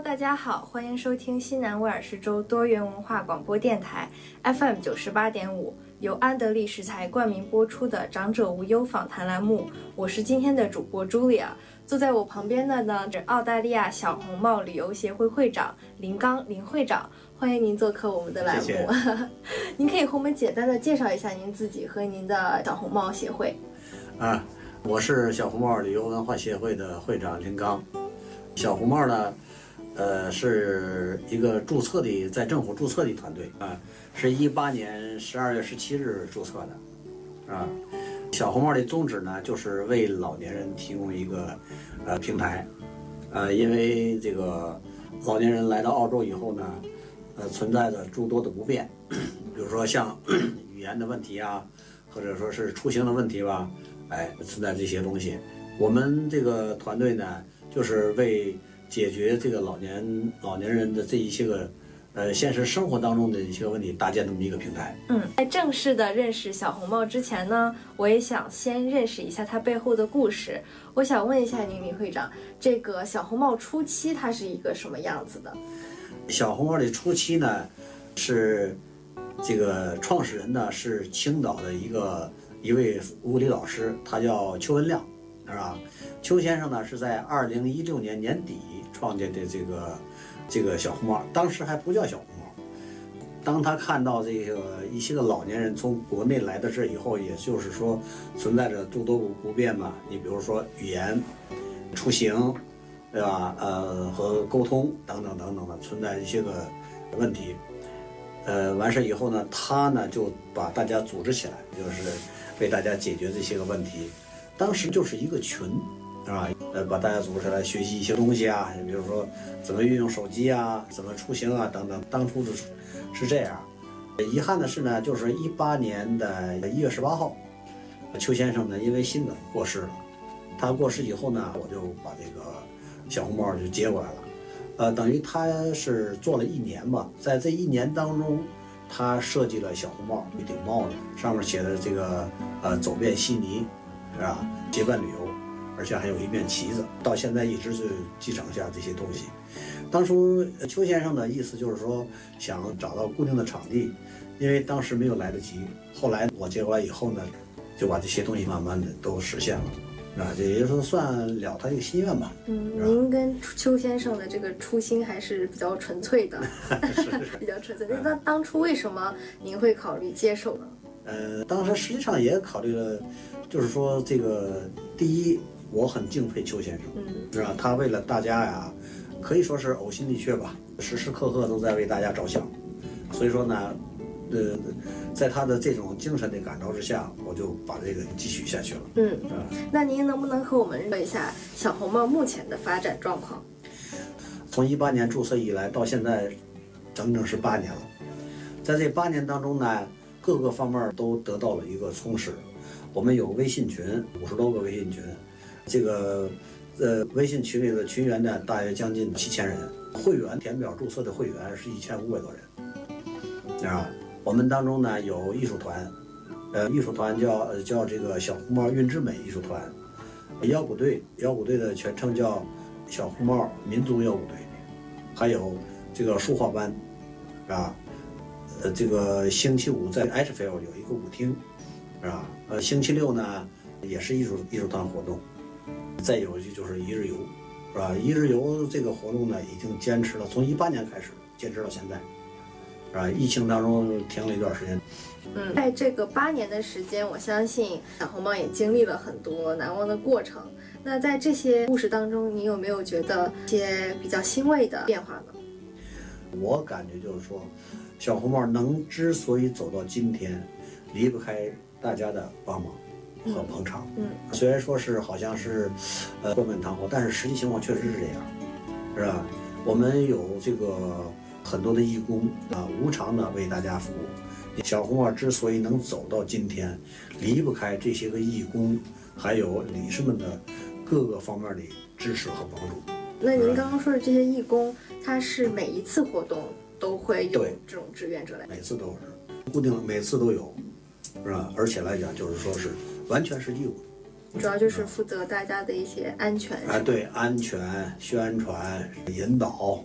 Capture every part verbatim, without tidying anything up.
大家好，欢迎收听西南威尔士州多元文化广播电台 F M 九十八点五，由安德利食材冠名播出的长者无忧访谈栏目。我是今天的主播 Julia， 坐在我旁边的呢是澳大利亚小红帽旅游协会会长林刚林会长，欢迎您做客我们的栏目。 谢谢您可以和我们简单的介绍一下您自己和您的小红帽协会。 啊，我是小红帽旅游文化协会的会长林刚。小红帽呢，呃，是一个注册的，在政府注册的团队啊，是一八年十二月十七日注册的，啊，小红帽的宗旨呢，就是为老年人提供一个呃平台，呃，因为这个老年人来到澳洲以后呢，呃，存在着诸多的不便，比如说像语言的问题啊，或者说是出行的问题吧，哎，存在这些东西。我们这个团队呢，就是为解决这个老年老年人的这一些个，呃，现实生活当中的一些问题，搭建这么一个平台。 嗯，在正式的认识小红帽之前呢，我也想先认识一下它背后的故事。我想问一下您，李会长，这个小红帽初期它是一个什么样子的？ 小红帽的初期呢，是这个创始人呢是青岛的一个一位物理老师，他叫邱文亮。是吧？邱先生呢是在二零一六年年底创建的这个这个小红帽，当时还不叫小红帽。当他看到这个一些个老年人从国内来到这以后，也就是说存在着诸多不便嘛，你比如说语言、出行，对吧？呃，和沟通等等等等的存在一些个问题。呃，完事以后呢，他呢就把大家组织起来，就是为大家解决这些个问题。当时就是一个群，是吧？呃，把大家组织起来学习一些东西啊，比如说怎么运用手机啊，怎么出行啊等等。当初的是这样。遗憾的是呢，就是一八年的一月十八号，邱先生呢因为心梗过世了。他过世以后呢，我就把这个小红帽就接过来了。呃，等于他是做了一年吧，在这一年当中，他设计了小红帽一顶帽子，上面写的这个呃走遍悉尼。是吧？结伴旅游，而且还有一面旗子，到现在一直是继承下这些东西。当初邱先生的意思就是说，想找到固定的场地，因为当时没有来得及。后来我接过来以后呢，就把这些东西慢慢的都实现了，啊，这也就是说算了他一个心愿吧。 嗯，您跟邱先生的这个初心还是比较纯粹的， 是是比较纯粹。那当初为什么您会考虑接受呢？ 呃，当时实际上也考虑了。就是说，这个第一，我很敬佩邱先生，嗯，是吧？他为了大家呀，可以说是呕心沥血吧，时时刻刻都在为大家着想。所以说呢，呃，在他的这种精神的感召之下，我就把这个继续下去了。 嗯，啊，那您能不能和我们说一下小红帽目前的发展状况？ 从一八年注册以来到现在，整整是八年了。在这八年当中呢，各个方面都得到了一个充实。我们有微信群，五十多个微信群，这个呃微信群里的群员呢，大约将近七千人，会员填表注册的会员是一千五百多人，啊，我们当中呢有艺术团，呃，艺术团叫叫这个小红帽韵之美艺术团，摇鼓队，摇鼓队的全称叫小红帽民族摇鼓队，还有这个书画班，啊，呃，这个星期五在 Ashfield 有一个舞厅。是吧？呃，星期六呢也是艺术艺术团活动，再有就是一日游，是吧？一日游这个活动呢已经坚持了，从一八年开始坚持到现在，是吧？疫情当中停了一段时间。 嗯，在这个八年的时间，我相信小红帽也经历了很多难忘的过程。那在这些故事当中，你有没有觉得一些比较欣慰的变化呢？ 我感觉就是说，小红帽能之所以走到今天，离不开大家的帮忙和捧场。嗯，嗯虽然说是好像是，呃，冠冕堂皇，但是实际情况确实是这样，是吧？我们有这个很多的义工啊，无偿的为大家服务。小红帽之所以能走到今天，离不开这些个义工，还有理事们的各个方面的支持和帮助。 那您刚刚说的这些义工，他是每一次活动都会有这种志愿者来？ 每次都是固定，每次都有。是吧？而且来讲，就是说是完全是义务， 主要就是负责大家的一些安全啊，对，安全宣传引导，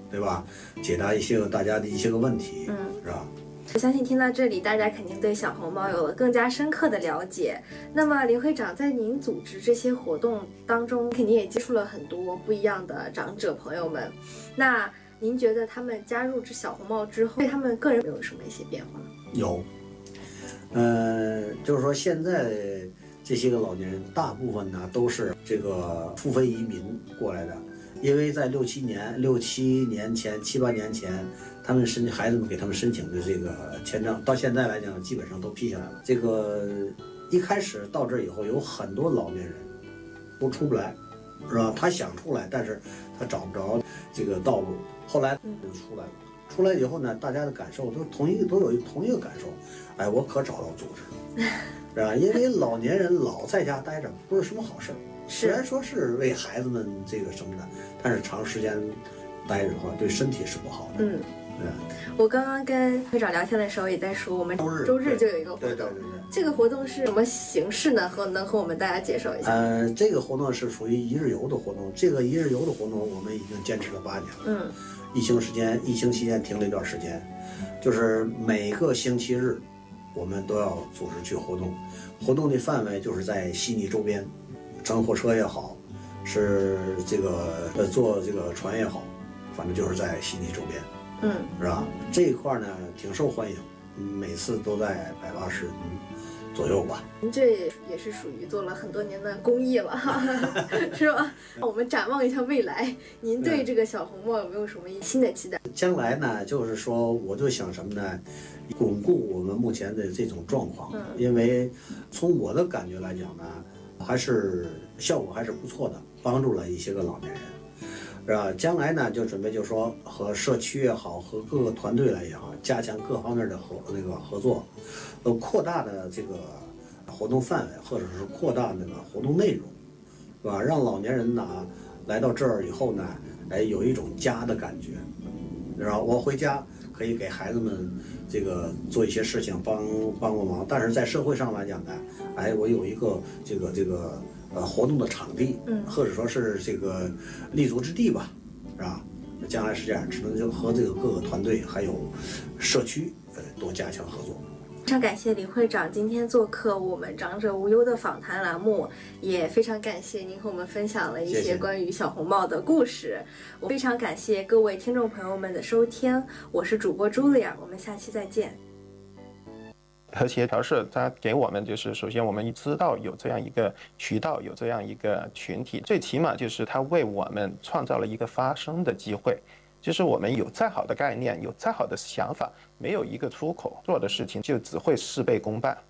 对吧？解答一些个大家的一些个问题， 嗯， 是吧？ 我相信听到这里，大家肯定对小红帽有了更加深刻的了解。那么林会长，在您组织这些活动当中，肯定也接触了很多不一样的长者朋友们。那您觉得他们加入这小红帽之后，对他们个人有什么一些变化？ 有，呃，就是说现在这些个老年人，大部分呢都是这个付费移民过来的，因为在六七年、六七年前、七八年前，他们申孩子们给他们申请的这个签证，到现在来讲，基本上都批下来了。这个一开始到这以后，有很多老年人都出不来，是吧？他想出来，但是他找不着这个道路。后来就出来了，出来以后呢，大家的感受都同一都有同一个感受，哎，我可找到组织了，是吧？因为老年人老在家待着不是什么好事儿，虽然说是为孩子们这个什么的，但是长时间待着的话，对身体是不好的。 嗯。我刚刚跟会长聊天的时候也在说，我们周日周日就有一个活动， 对对对对， 这个活动是什么形式呢？和能和我们大家介绍一下？ 呃，这个活动是属于一日游的活动，这个一日游的活动我们已经坚持了八年了。 嗯， 疫情时间，疫情期间停了一段时间，就是每个星期日我们都要组织去活动，活动的范围就是在悉尼周边，乘火车也好，是这个呃坐这个船也好，反正就是在悉尼周边。 嗯， 是吧？这一块呢挺受欢迎，每次都在百八十人左右吧。 您这也是属于做了很多年的公益了，是吧？我们展望一下未来，您对这个小红帽有没有什么新的期待？ 将来呢，就是说，我就想什么呢？巩固我们目前的这种状况， 嗯， 因为从我的感觉来讲呢，还是效果还是不错的，帮助了一些个老年人。是吧？将来呢，就准备就说和社区也好，和各个团队来也好，加强各方面的合那个合作，呃，扩大的这个活动范围，或者是扩大那个活动内容，是吧？让老年人呢来到这儿以后呢，哎，有一种家的感觉，然后我回家可以给孩子们这个做一些事情，帮帮个忙。但是在社会上来讲呢，哎，我有一个这个这个。呃，活动的场地， 嗯， 或者说是这个立足之地吧，是吧？将来是这样，只能就和这个各个团队还有社区，呃，多加强合作。 非常感谢李会长今天做客我们长者无忧的访谈栏目，也非常感谢您和我们分享了一些关于小红帽的故事。谢谢。我非常感谢各位听众朋友们的收听，我是主播茱莉亚，我们下期再见。 和谐调试，它给我们就是首先我们知道有这样一个渠道，有这样一个群体，最起码就是它为我们创造了一个发声的机会。就是我们有再好的概念，有再好的想法，没有一个出口，做的事情就只会事倍功半。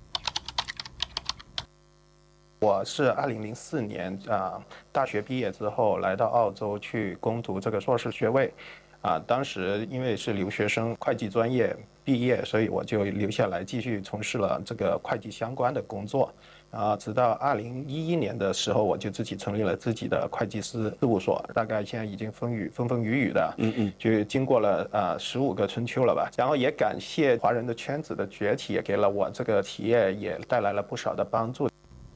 我是二零零四年啊、呃、大学毕业之后来到澳洲去攻读这个硕士学位。啊，当时因为是留学生，会计专业毕业，所以我就留下来继续从事了这个会计相关的工作。啊，直到二零一一年的时候，我就自己成立了自己的会计师事务所，大概现在已经风雨风风雨雨的，嗯嗯，就经过了啊十五个春秋了吧。然后也感谢华人的圈子的崛起，也给了我这个企业也带来了不少的帮助。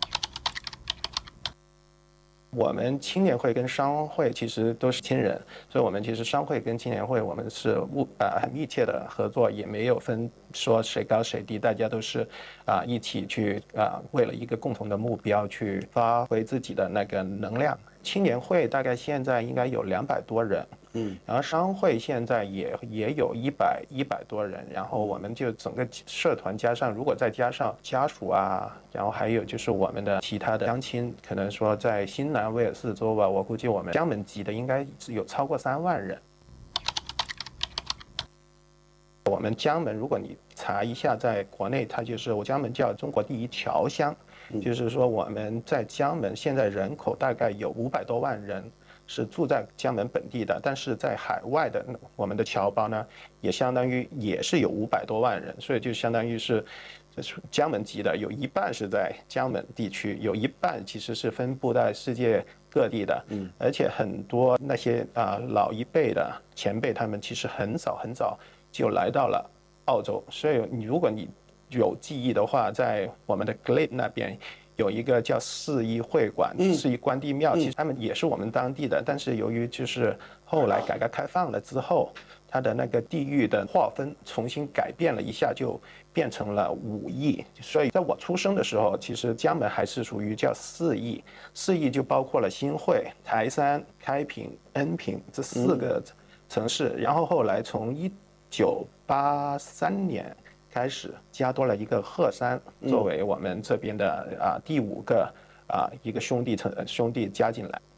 我们青年会跟商会其实都是亲人，所以我们其实商会跟青年会我们是务啊很密切的合作，也没有分说谁高谁低，大家都是啊一起去啊为了一个共同的目标去发挥自己的那个能量。青年会大概现在应该有两百多人，嗯，然后商会现在也也有一百一百多人，然后我们就整个社团加上，如果再加上家属啊，然后还有就是我们的其他的乡亲，可能说在新南威尔士州吧，我估计我们江门籍的应该是有超过三万人。我们江门，如果你查一下，在国内它就是我江门叫中国第一侨乡。就是说我们在江门现在人口大概有五百多万人是住在江门本地的，但是在海外的我们的侨胞呢，也相当于也是有五百多万人，所以就相当于是江门籍的有一半是在江门地区，有一半其实是分布在世界各地的，嗯，而且很多那些啊老一辈的前辈，他们其实很早很早就来到了澳洲，所以你如果你有记忆的话，在我们的 Glebe 那边有一个叫四义会馆、 嗯、 四义关帝庙，其实他们也是我们当地的，但是由于就是后来改革开放了之后，它的那个地域的划分重新改变了一下，就变成了五义。所以在我出生的时候，其实江门还是属于叫四义，四义就包括了新会、台山、开平、恩平这四个城市。然后后来从一九八三年开始，加多了一个鹤山，作为我们这边的啊第五个啊一个兄弟城兄弟加进来。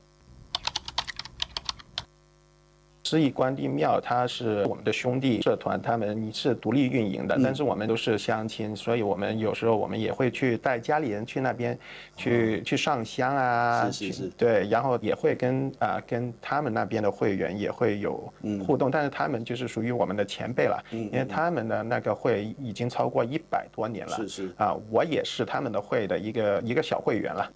四义关帝庙，它是我们的兄弟社团，他们是独立运营的，但是我们都是乡亲，所以我们有时候我们也会去带家里人去那边去、嗯、去上香啊， 是是是， 对，然后也会跟啊、呃、跟他们那边的会员也会有互动，嗯、但是他们就是属于我们的前辈了，嗯、因为他们的那个会已经超过一百多年了， 是是啊，我也是他们的会的一个一个小会员了。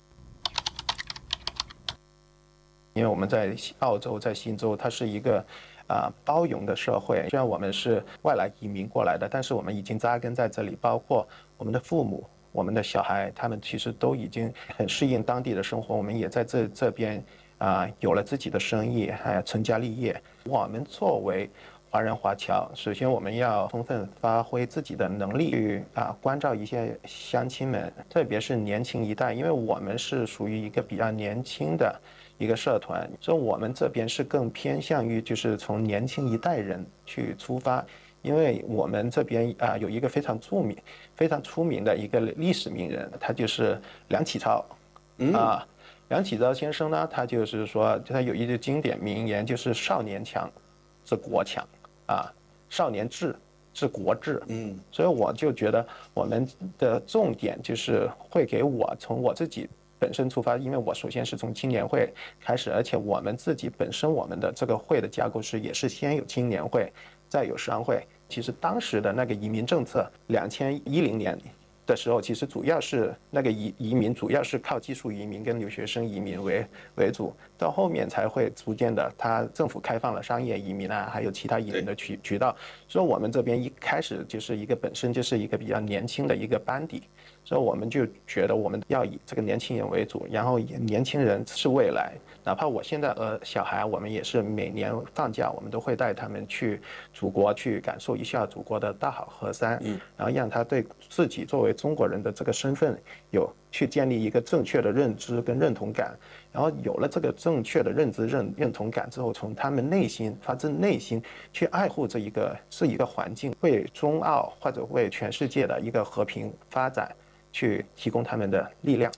因为我们在澳洲，在新州，它是一个啊、呃、包容的社会。虽然我们是外来移民过来的，但是我们已经扎根在这里，包括我们的父母、我们的小孩，他们其实都已经很适应当地的生活。我们也在这这边啊、呃、有了自己的生意，还有成家立业。我们作为华人华侨，首先我们要充分发挥自己的能力去啊关照一些乡亲们，特别是年轻一代，因为我们是属于一个比较年轻的一个社团，所以我们这边是更偏向于就是从年轻一代人去出发，因为我们这边啊有一个非常著名、非常出名的一个历史名人，他就是梁启超，啊，梁启超先生呢，他就是说他有一句经典名言，就是少年强治国强，啊，少年智治国智，嗯，所以我就觉得我们的重点就是会给我从我自己本身出发，因为我首先是从青年会开始，而且我们自己本身我们的这个会的架构是也是先有青年会，再有商会。其实当时的那个移民政策，两千一零年的时候，其实主要是那个移移民主要是靠技术移民跟留学生移民为为主，到后面才会逐渐的，他政府开放了商业移民啊，还有其他移民的渠渠道。所以我们这边一开始就是一个本身就是一个比较年轻的一个班底。所以我们就觉得我们要以这个年轻人为主，然后年轻人是未来。哪怕我现在呃小孩，我们也是每年放假，我们都会带他们去祖国去感受一下祖国的大好河山，嗯，然后让他对自己作为中国人的这个身份有去建立一个正确的认知跟认同感。然后有了这个正确的认知认认同感之后，从他们内心发自内心去爱护这一个是一个环境，为中澳或者为全世界的一个和平发展去提供他们的力量。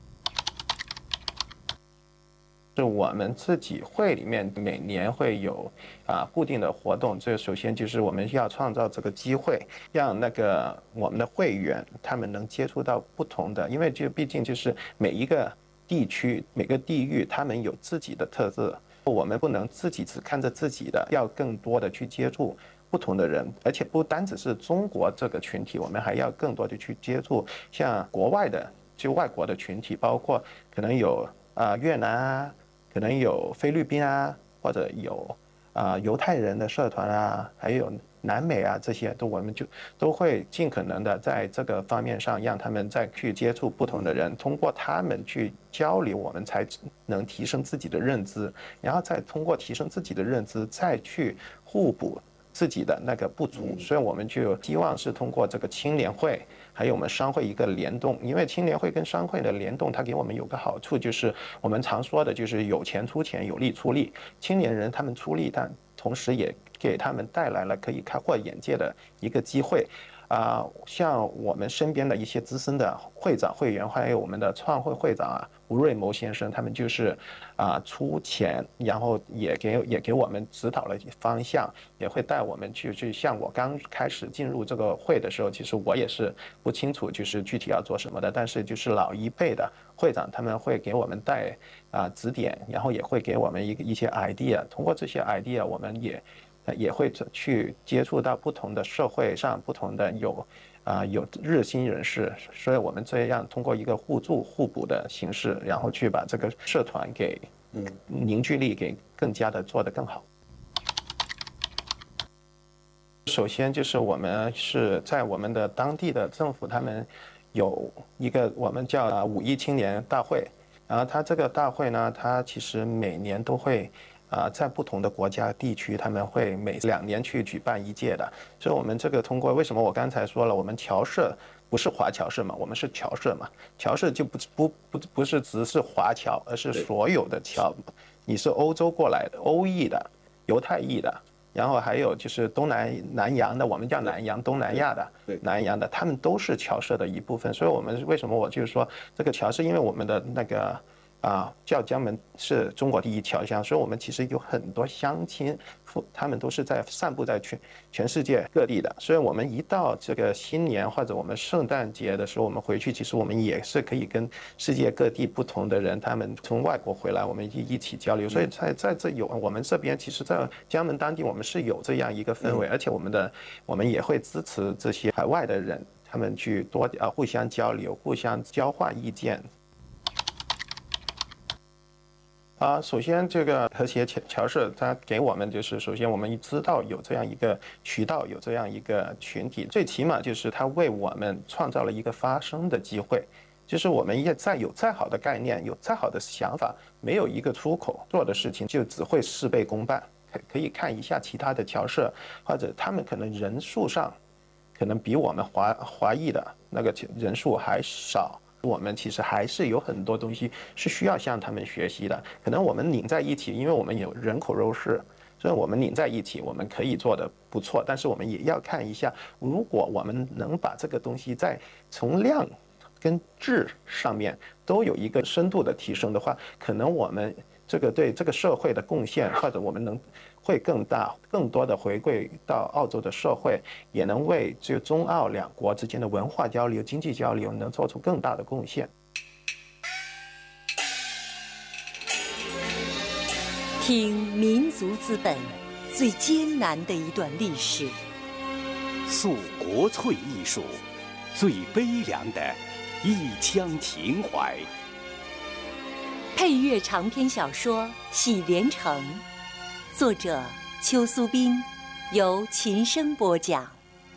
是我们自己会里面每年会有啊固定的活动，这首先就是我们要创造这个机会，让那个我们的会员他们能接触到不同的，因为就毕竟就是每一个地区每个地域他们有自己的特色，我们不能自己只看着自己的，要更多的去接触不同的人，而且不单只是中国这个群体，我们还要更多的去接触像国外的就外国的群体，包括可能有啊、呃、越南啊，可能有菲律宾啊，或者有啊、呃、犹太人的社团啊，还有南美啊，这些都我们就都会尽可能的在这个方面上让他们再去接触不同的人，通过他们去交流，我们才能提升自己的认知，然后再通过提升自己的认知，再去互补自己的那个不足。所以我们就希望是通过这个青年会还有我们商会一个联动，因为青年会跟商会的联动，它给我们有个好处，就是我们常说的就是有钱出钱，有力出力，青年人他们出力，但同时也给他们带来了可以开阔眼界的一个机会。啊、呃，像我们身边的一些资深的会长、会员，还有我们的创会会长啊，吴瑞谋先生，他们就是啊、呃、出钱，然后也给也给我们指导了方向，也会带我们去去。像我刚开始进入这个会的时候，其实我也是不清楚就是具体要做什么的，但是就是老一辈的会长他们会给我们带啊、呃、指点，然后也会给我们一个一些 idea， 通过这些 idea 我们也。也会去接触到不同的社会上不同的有啊、呃、有热心人士，所以我们这样通过一个互助互补的形式，然后去把这个社团给嗯凝聚力给更加的做得更好。首先就是我们是在我们的当地的政府他们有一个我们叫啊五一青年大会，然后它这个大会呢，它其实每年都会啊在不同的国家地区，他们会每两年去举办一届的。所以我们这个通过为什么我刚才说了，我们侨社不是华侨社嘛，我们是侨社嘛，侨社就不不不不是只是华侨，而是所有的侨，你是欧洲过来的、欧裔的、犹太裔的。然后还有就是东南南洋的，我们叫南洋，东南亚的南洋的，他们都是侨社的一部分。所以我们为什么我就是说这个侨是因为我们的那个啊叫江门是中国第一侨乡，所以我们其实有很多乡亲，他们都是在散布在全全世界各地的。所以我们一到这个新年或者我们圣诞节的时候，我们回去，其实我们也是可以跟世界各地不同的人，他们从外国回来，我们一一起交流。所以在在这有我们这边，其实在江门当地，我们是有这样一个氛围，而且我们的我们也会支持这些海外的人，他们去多啊互相交流，互相交换意见。啊，首先这个和谐侨社，它给我们就是首先我们知道有这样一个渠道，有这样一个群体，最起码就是它为我们创造了一个发声的机会。就是我们也再有再好的概念，有再好的想法，没有一个出口做的事情，就只会事倍功半。可可以看一下其他的侨社，或者他们可能人数上，可能比我们华华裔的那个人数还少。我们其实还是有很多东西是需要向他们学习的。可能我们拧在一起，因为我们有人口优势，所以我们拧在一起，我们可以做得不错。但是我们也要看一下，如果我们能把这个东西在从量跟质上面都有一个深度的提升的话，可能我们这个对这个社会的贡献，或者我们能会更大，更多的回归到澳洲的社会，也能为这中澳两国之间的文化交流、经济交流能做出更大的贡献。 听民族资本最艰难的一段历史， 诉国粹艺术最悲凉的一腔情怀。 配乐长篇小说《喜连城》，作者邱苏斌，由秦声播讲。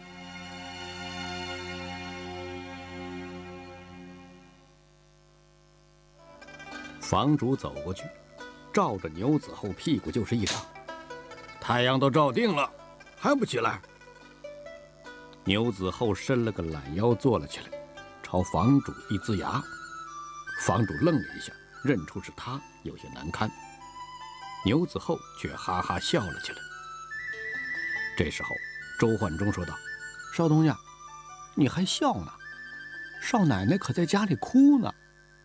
房主走过去，照着牛子厚屁股就是一掌。太阳都照定了，还不起来？牛子厚伸了个懒腰，坐了起来，朝房主一呲牙。房主愣了一下，认出是他，有些难堪。牛子厚却哈哈笑了起来。这时候，周焕忠说道：“少东家，你还笑呢？少奶奶可在家里哭呢。”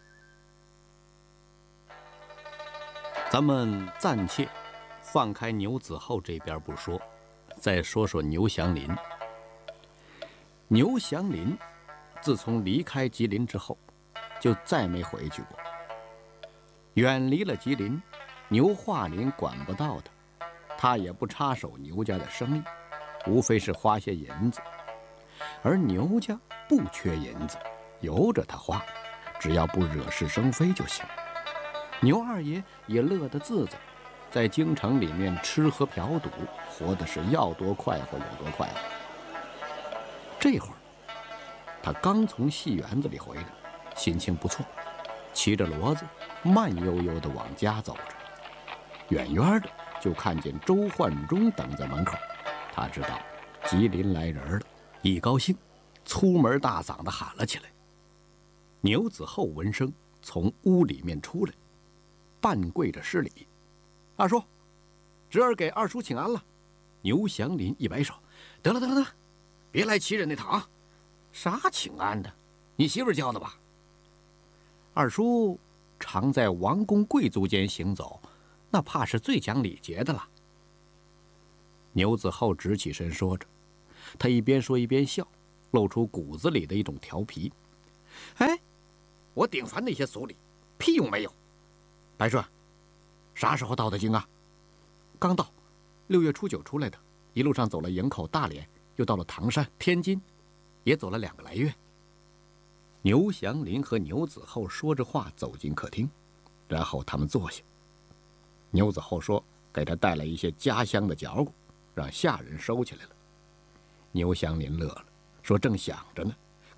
咱们暂且放开牛子厚这边不说，再说说牛祥林。牛祥林自从离开吉林之后，就再没回去过。远离了吉林，牛化林管不到他，他也不插手牛家的生意，无非是花些银子。而牛家不缺银子，由着他花，只要不惹是生非就行。牛二爷也乐得自在，在京城里面吃喝嫖赌，活的是要多快活有多快活。这会儿，他刚从戏园子里回来，心情不错，骑着骡子慢悠悠地往家走着。远远的就看见周焕忠等在门口，他知道吉林来人了，一高兴，粗门大嗓地喊了起来。牛子厚闻声从屋里面出来，半跪着施礼：“二叔，侄儿给二叔请安了。”牛祥林一摆手：“得了得了得了，别来欺人那套啊！啥请安的？你媳妇教的吧？二叔常在王公贵族间行走，那怕是最讲礼节的了。”牛子厚直起身说着，他一边说一边笑，露出骨子里的一种调皮。“哎，我顶烦那些俗礼，屁用没有。白顺，啥时候到的京啊？”“刚到，六月初九出来的，一路上走了营口、大连，又到了唐山、天津，也走了两个来月。”牛祥林和牛子厚说着话走进客厅，然后他们坐下。牛子厚说给他带来一些家乡的嚼骨，让下人收起来了。牛祥林乐了，说正想着呢，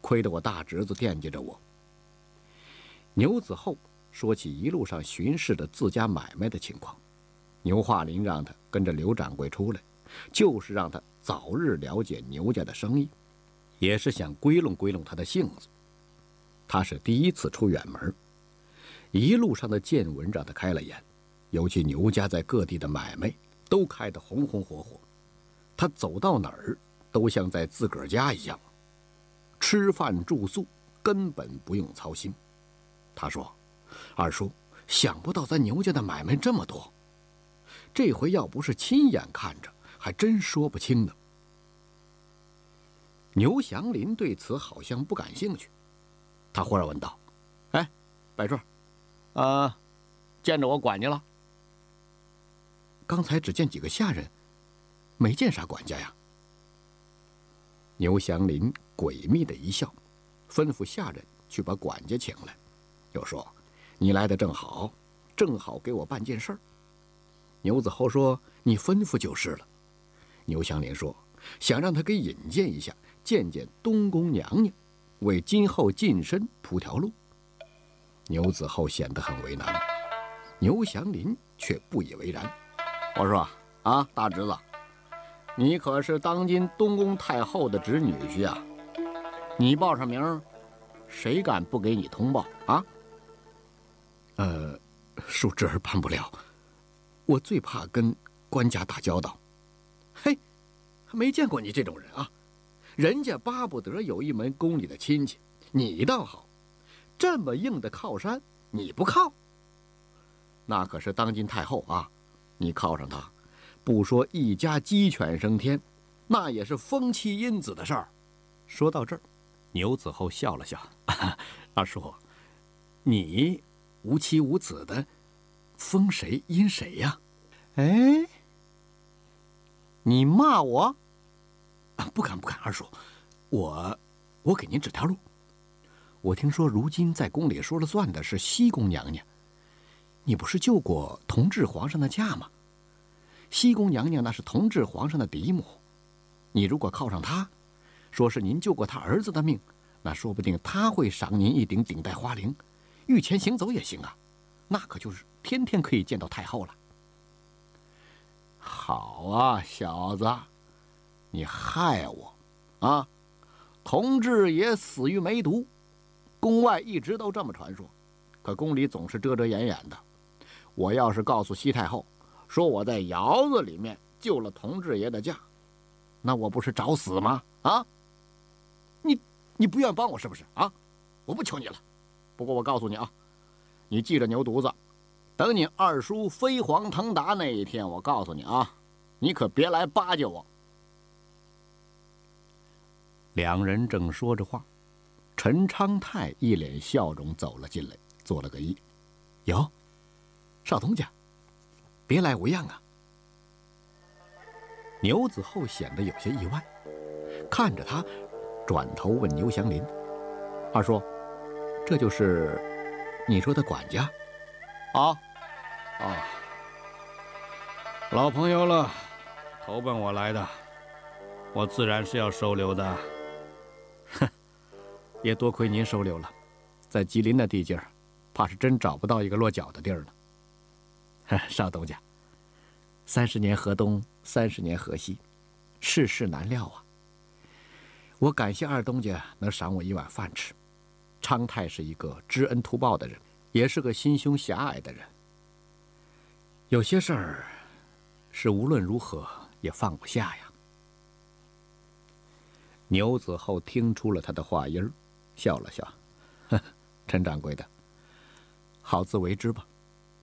亏得我大侄子惦记着我。牛子厚说起一路上巡视的自家买卖的情况，牛化林让他跟着刘掌柜出来，就是让他早日了解牛家的生意，也是想归拢归拢他的性子。他是第一次出远门，一路上的见闻让他开了眼，尤其牛家在各地的买卖都开得红红火火，他走到哪儿都像在自个儿家一样，吃饭住宿根本不用操心。他说：“二叔，想不到咱牛家的买卖这么多，这回要不是亲眼看着，还真说不清呢。”牛祥林对此好像不感兴趣，他忽然问道：“哎，百顺，啊，见着我管家了？刚才只见几个下人，没见啥管家呀。”牛祥林诡秘的一笑，吩咐下人去把管家请来，又说：“你来的正好，正好给我办件事儿。”牛子厚说：“你吩咐就是了。”牛祥林说：“想让他给引荐一下，见见东宫娘娘，为今后晋升铺条路。”牛子厚显得很为难，牛祥林却不以为然。我说：“啊，大侄子，你可是当今东宫太后的侄女婿啊，你报上名，谁敢不给你通报啊？”呃，恕侄儿办不了，我最怕跟官家打交道。嘿，没见过你这种人啊！人家巴不得有一门宫里的亲戚，你倒好，这么硬的靠山你不靠？那可是当今太后啊，你靠上她，不说一家鸡犬升天，那也是封妻荫子的事儿。说到这儿，牛子厚笑了笑：“二叔，你无妻无子的，封谁荫谁呀？”哎，你骂我？啊，不敢不敢，二叔，我我给您指条路。我听说如今在宫里说了算的是西宫娘娘，你不是救过同治皇上的驾吗？西宫娘娘那是同治皇上的嫡母，你如果靠上她，说是您救过他儿子的命，那说不定他会赏您一顶顶戴花翎，御前行走也行啊，那可就是天天可以见到太后了。好啊，小子，你害我啊！同治也死于梅毒，宫外一直都这么传说，可宫里总是遮遮掩掩的。我要是告诉西太后，说我在窑子里面救了同治爷的驾，那我不是找死吗？啊！你你不愿帮我是不是啊？我不求你了。不过我告诉你啊，你记着牛犊子，等你二叔飞黄腾达那一天，我告诉你啊，你可别来巴结我。两人正说着话，陈昌泰一脸笑容走了进来，做了个揖：“哟，少东家，别来无恙啊。”牛子厚显得有些意外，看着他，转头问牛祥林：“二叔，这就是你说的管家？”“啊，啊，老朋友了，投奔我来的，我自然是要收留的。”“哼，也多亏您收留了，在吉林那地界儿，怕是真找不到一个落脚的地儿呢。”“少东家，三十年河东，三十年河西，世事难料啊。我感谢二东家能赏我一碗饭吃。昌泰是一个知恩图报的人，也是个心胸狭隘的人。有些事儿是无论如何也放不下呀。”牛子厚听出了他的话音儿，笑了笑：“呵呵，陈掌柜的，好自为之吧。”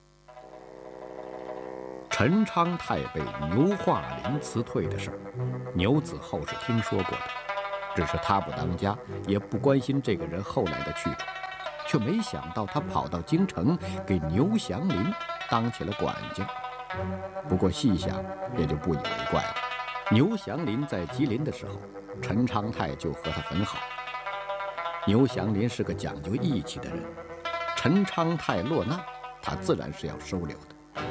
陈昌泰被牛化林辞退的事儿，牛子厚是听说过的，只是他不当家，也不关心这个人后来的去处，却没想到他跑到京城给牛祥林当起了管家。不过细想也就不以为怪了。牛祥林在吉林的时候，陈昌泰就和他很好。牛祥林是个讲究义气的人，陈昌泰落难，他自然是要收留的。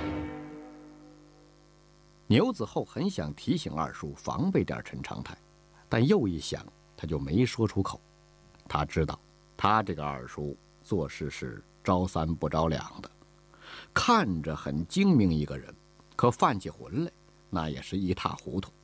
牛子厚很想提醒二叔防备点陈昌泰，但又一想，他就没说出口。 他知道他这个二叔做事是招三不招两的，看着很精明一个人，可犯起浑来那也是一塌糊涂。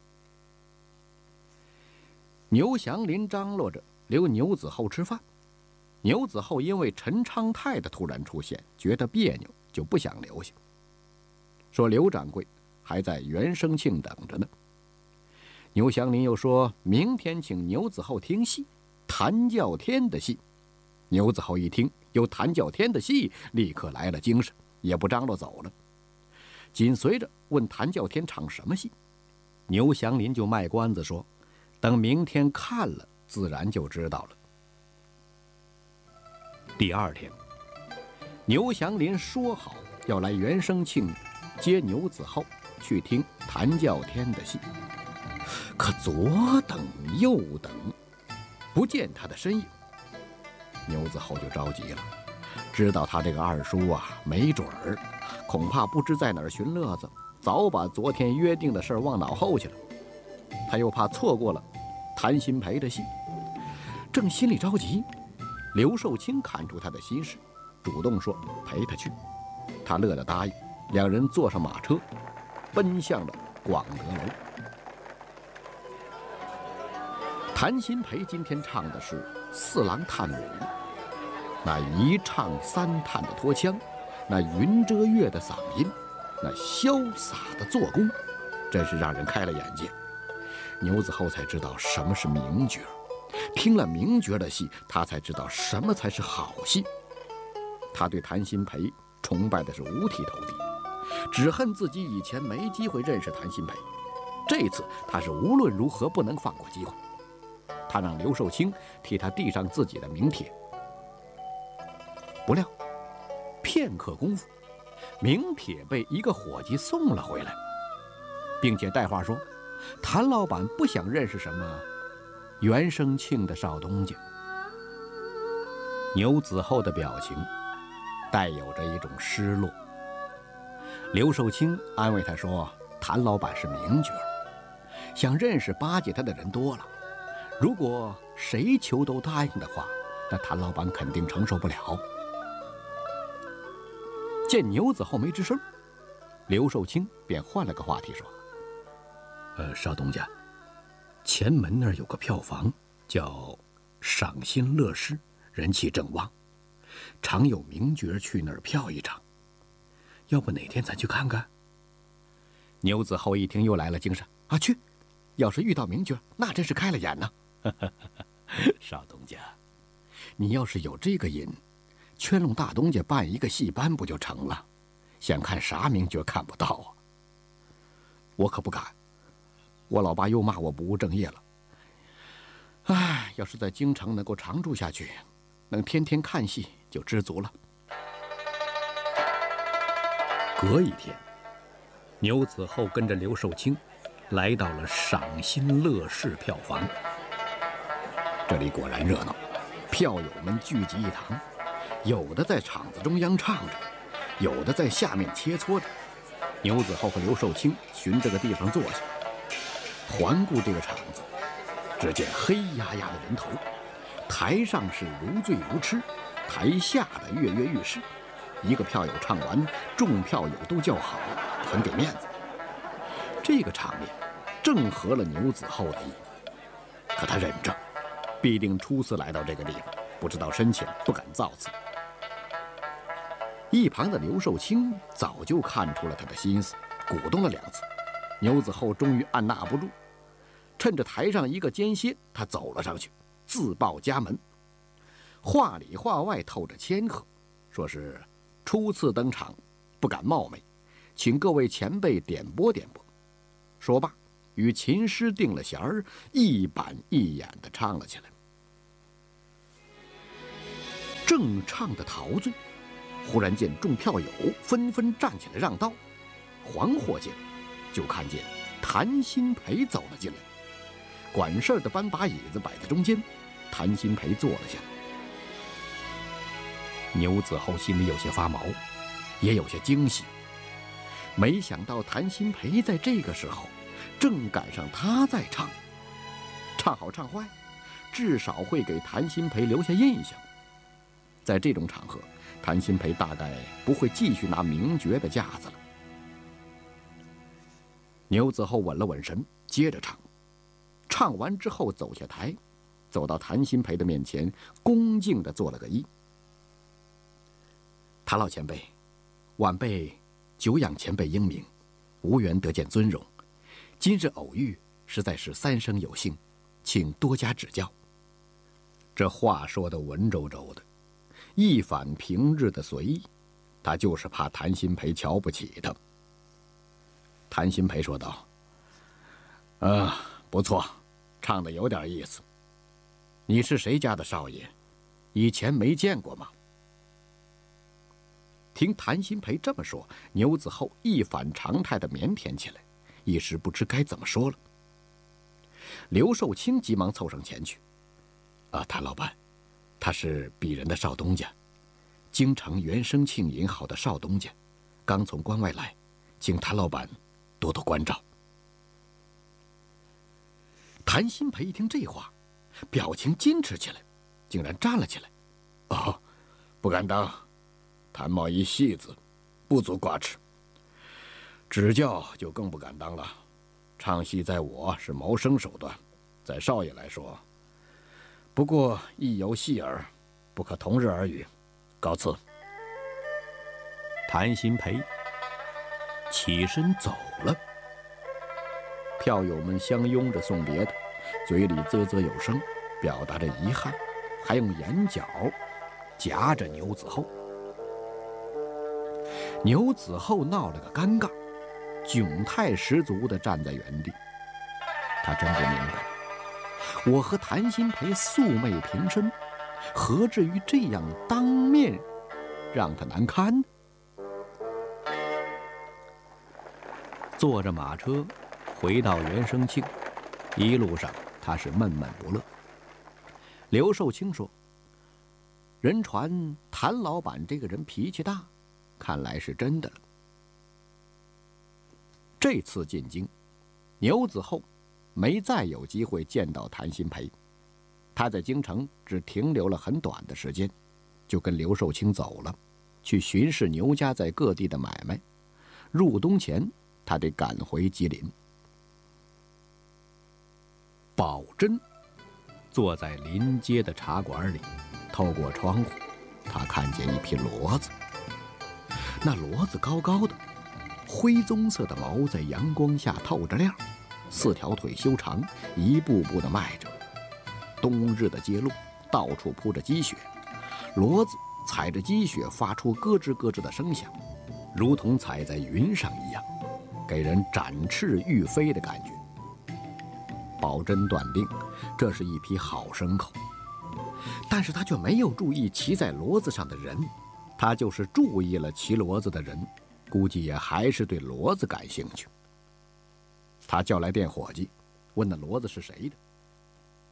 牛祥林张罗着留牛子厚吃饭，牛子厚因为陈昌泰的突然出现觉得别扭，就不想留下，说刘掌柜还在元生庆等着呢。牛祥林又说明天请牛子厚听戏，谭叫天的戏。牛子厚一听有谭叫天的戏，立刻来了精神，也不张罗走了。紧随着问谭叫天唱什么戏，牛祥林就卖关子说等明天看了自然就知道了。第二天，牛祥林说好要来元生庆接牛子厚去听谭叫天的戏，可左等右等，不见他的身影。牛子厚就着急了，知道他这个二叔啊，没准儿恐怕不知在哪儿寻乐子，早把昨天约定的事儿忘脑后去了。他又怕错过了谭鑫培的戏，正心里着急，刘寿清看出他的心事，主动说陪他去。他乐得答应，两人坐上马车，奔向了广德楼。谭鑫培今天唱的是四郎探母，那一唱三探的拖腔，那云遮月的嗓音，那潇洒的做工，真是让人开了眼界。牛子厚才知道什么是名角，听了名角的戏，他才知道什么才是好戏。他对谭鑫培崇拜的是五体投地，只恨自己以前没机会认识谭鑫培，这次他是无论如何不能放过机会。他让刘寿清替他递上自己的名帖，不料片刻功夫，名帖被一个伙计送了回来，并且带话说谭老板不想认识什么元生庆的少东家。牛子厚的表情带有着一种失落。刘寿清安慰他说谭老板是名角，想认识巴结他的人多了，如果谁求都答应的话，那谭老板肯定承受不了。见牛子厚没吱声，刘寿清便换了个话题说：呃，少东家，前门那儿有个票房叫赏心乐事，人气正旺，常有名角去那儿票一场，要不哪天咱去看看？牛子厚一听又来了精神啊，去！要是遇到名角，那真是开了眼呐！少东家，你要是有这个瘾，圈拢大东家办一个戏班不就成了？想看啥名角看不到啊？我可不敢，我老爸又骂我不务正业了。唉，要是在京城能够常住下去，能天天看戏就知足了。隔一天，牛子厚跟着刘寿清来到了赏心乐事票房。这里果然热闹，票友们聚集一堂，有的在场子中央唱着，有的在下面切磋着。牛子厚和刘寿清寻这个地方坐下，环顾这个场子，只见黑压压的人头，台上是如醉如痴，台下的跃跃欲试。一个票友唱完，众票友都叫好，很给面子。这个场面正合了牛子厚的意，可他忍着，必定初次来到这个地方，不知道深浅，不敢造次。一旁的刘寿清早就看出了他的心思，鼓动了两次。牛子厚终于按捺不住，趁着台上一个间歇，他走了上去，自报家门，话里话外透着谦和，说是初次登场，不敢冒昧，请各位前辈点拨点拨。说罢，与琴师定了弦儿，一板一眼地唱了起来。正唱得陶醉，忽然见众票友纷纷站起来让道，惶惑间，就看见谭鑫培走了进来。管事的搬把椅子摆在中间，谭鑫培坐了下来。牛子厚心里有些发毛，也有些惊喜。没想到谭鑫培在这个时候正赶上他在唱，唱好唱坏， 至少会给谭鑫培留下印象。在这种场合，谭鑫培大概不会继续拿名角的架子了。牛子厚稳了稳神，接着唱。唱完之后走下台，走到谭鑫培的面前，恭敬地做了个揖。谭老前辈，晚辈久仰前辈英明，无缘得见尊荣，今日偶遇，实在是三生有幸，请多加指教。这话说得文绉绉的，一反平日的随意，他就是怕谭鑫培瞧不起他。谭鑫培说道：“啊，不错，唱得有点意思。你是谁家的少爷？以前没见过吗？”听谭鑫培这么说，牛子厚一反常态的腼腆起来，一时不知该怎么说了。刘寿清急忙凑上前去：“啊，谭老板，他是鄙人的少东家，京城原生庆银好的少东家，刚从关外来，请谭老板多多关照。”谭鑫培一听这话，表情矜持起来，竟然站了起来：“哦，不敢当，谭某一戏子，不足挂齿。指教就更不敢当了。唱戏在我是谋生手段，在少爷来说，不过一游戏耳，不可同日而语。告辞。”谭鑫培起身走了。票友们相拥着送别他，嘴里啧啧有声，表达着遗憾，还用眼角夹着牛子厚。牛子厚闹了个尴尬，窘态十足地站在原地。他真不明白，我和谭鑫培素昧平生，何至于这样当面让他难堪呢？坐着马车回到原生庆，一路上他是闷闷不乐。刘寿清说：“人传谭老板这个人脾气大，看来是真的了。”这次进京，牛子厚没再有机会见到谭鑫培。他在京城只停留了很短的时间，就跟刘寿清走了，去巡视牛家在各地的买卖。入冬前，他得赶回吉林。宝珍坐在临街的茶馆里，透过窗户，他看见一匹骡子。那骡子高高的，灰棕色的毛在阳光下透着亮，四条腿修长，一步步地迈着。冬日的街路到处铺着积雪，骡子踩着积雪发出咯吱咯吱的声响，如同踩在云上一样，给人展翅欲飞的感觉。宝珍断定这是一匹好牲口，但是他却没有注意骑在骡子上的人。他就是注意了骑骡子的人，估计也还是对骡子感兴趣。他叫来店伙计，问那骡子是谁的。